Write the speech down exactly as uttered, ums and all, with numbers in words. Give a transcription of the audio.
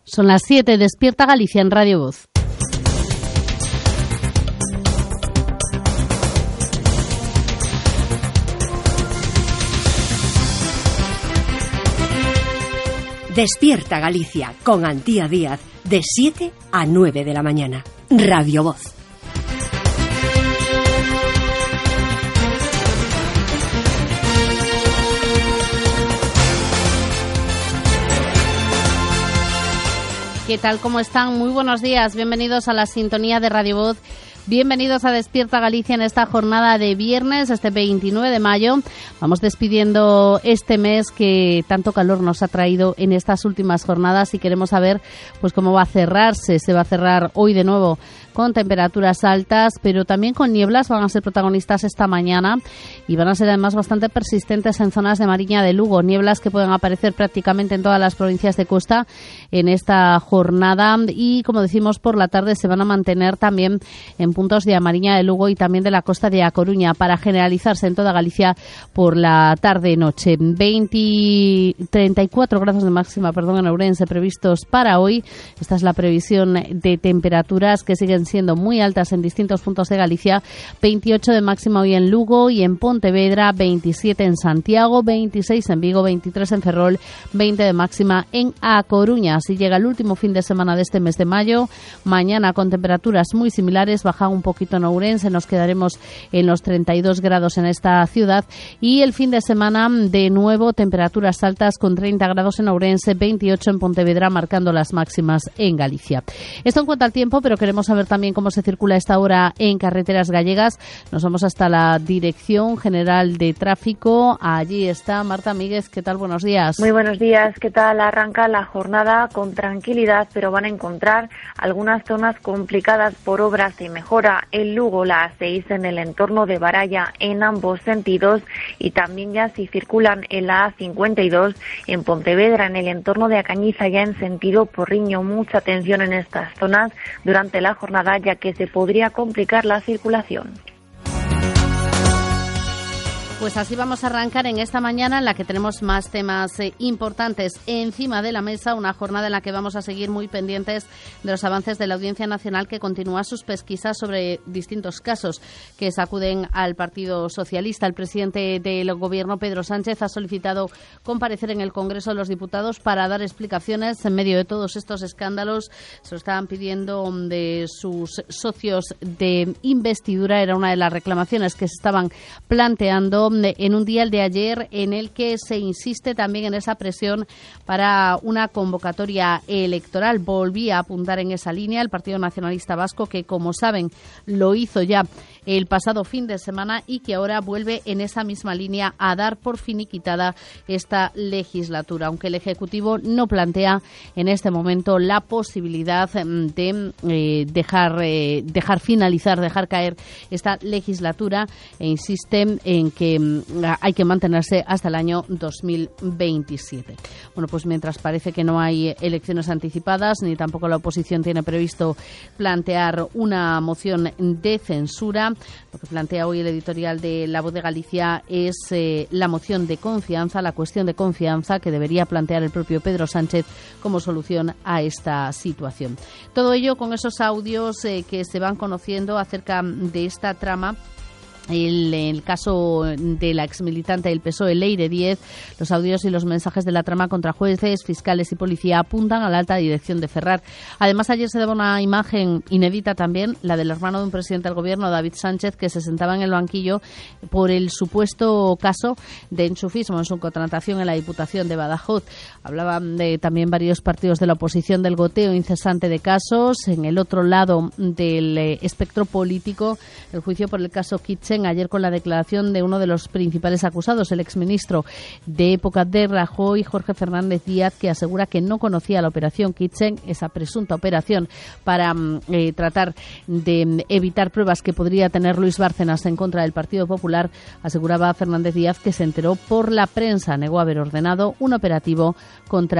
Son las siete, despierta Galicia en Radio Voz. Despierta Galicia con Antía Díaz de siete a nueve de la mañana. Radio Voz. ¿Qué tal? ¿Cómo están? Muy buenos días. Bienvenidos a la sintonía de Radio Voz. Bienvenidos a Despierta Galicia en esta jornada de viernes, este veintinueve de mayo. Vamos despidiendo este mes que tanto calor nos ha traído en estas últimas jornadas y queremos saber pues cómo va a cerrarse. Se va a cerrar hoy de nuevo con temperaturas altas, pero también con nieblas. Van a ser protagonistas esta mañana y van a ser además bastante persistentes en zonas de Mariña de Lugo. Nieblas que pueden aparecer prácticamente en todas las provincias de costa en esta jornada y, como decimos, por la tarde se van a mantener también en puntos de Mariña de Lugo y también de la costa de A Coruña, para generalizarse en toda Galicia por la tarde-noche. veinte, treinta y cuatro grados de máxima, perdón, en Ourense previstos para hoy. Esta es la previsión de temperaturas que siguen siendo muy altas en distintos puntos de Galicia. veintiocho de máxima hoy en Lugo y en Pontevedra, veintisiete en Santiago, veintiséis en Vigo, veintitrés en Ferrol, veinte de máxima en A Coruña. Así llega el último fin de semana de este mes de mayo. Mañana con temperaturas muy similares, baja un poquito en Ourense, nos quedaremos en los treinta y dos grados en esta ciudad, y el fin de semana de nuevo temperaturas altas con treinta grados en Ourense, veintiocho en Pontevedra, marcando las máximas en Galicia. Esto en cuanto al tiempo, pero queremos saber también cómo se circula a esta hora en carreteras gallegas. Nos vamos hasta la Dirección General de Tráfico. Allí está Marta Míguez. ¿Qué tal? Buenos días. Muy buenos días. ¿Qué tal? Arranca la jornada con tranquilidad, pero van a encontrar algunas zonas complicadas por obras y mejora. En Lugo, la A seis en el entorno de Baralla en ambos sentidos, y también ya si circulan en la A cincuenta y dos en Pontevedra en el entorno de Acañiza ya en sentido Porriño. Mucha atención en estas zonas durante la jornada, ya que se podría complicar la circulación. Pues así vamos a arrancar en esta mañana en la que tenemos más temas eh, importantes encima de la mesa, una jornada en la que vamos a seguir muy pendientes de los avances de la Audiencia Nacional, que continúa sus pesquisas sobre distintos casos que sacuden al Partido Socialista. El presidente del Gobierno, Pedro Sánchez, ha solicitado comparecer en el Congreso de los Diputados para dar explicaciones en medio de todos estos escándalos. Se lo estaban pidiendo de sus socios de investidura, era una de las reclamaciones que se estaban planteando en un día, el de ayer, en el que se insiste también en esa presión para una convocatoria electoral. Volvía a apuntar en esa línea el Partido Nacionalista Vasco, que, como saben, lo hizo ya el pasado fin de semana y que ahora vuelve en esa misma línea a dar por finiquitada esta legislatura, aunque el Ejecutivo no plantea en este momento la posibilidad de eh, dejar, eh, dejar finalizar, dejar caer esta legislatura, e insiste en que hay que mantenerse hasta el año dos mil veintisiete. Bueno, pues mientras parece que no hay elecciones anticipadas, ni tampoco la oposición tiene previsto plantear una moción de censura, lo que plantea hoy el editorial de La Voz de Galicia es eh, la moción de confianza, la cuestión de confianza que debería plantear el propio Pedro Sánchez como solución a esta situación. Todo ello con esos audios eh, que se van conociendo acerca de esta trama. El, el caso de la exmilitante del P S O E, Leire Díez, los audios y los mensajes de la trama contra jueces, fiscales y policía apuntan a la alta dirección de Ferrar. Además, ayer se daba una imagen inédita también, la del hermano de un presidente del Gobierno, David Sánchez, que se sentaba en el banquillo por el supuesto caso de enchufismo en su contratación en la Diputación de Badajoz. Hablaban de también varios partidos de la oposición del goteo incesante de casos. En el otro lado del eh, espectro político, el juicio por el caso Kitchen, ayer con la declaración de uno de los principales acusados, el exministro de época de Rajoy, Jorge Fernández Díaz, que asegura que no conocía la operación Kitchen, esa presunta operación para eh, tratar de evitar pruebas que podría tener Luis Bárcenas en contra del Partido Popular. Aseguraba Fernández Díaz que se enteró por la prensa, negó haber ordenado un operativo contra